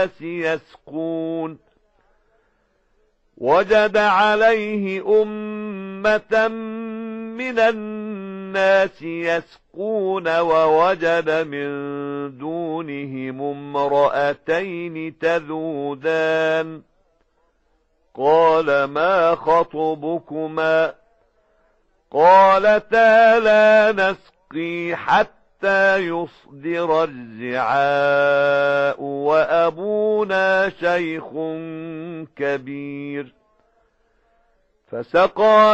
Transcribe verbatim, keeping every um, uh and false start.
يسقون وجد عليه أمة من الناس يسقون ووجد من دونهم امرأتين تذودان قال ما خطبكما قالتا لا نسقي حتى يصدر الرعاء وأبونا شيخ كبير فسقى